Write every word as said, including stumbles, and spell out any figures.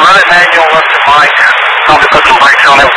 run it manual up to Mike. I'll be looking Mike on it.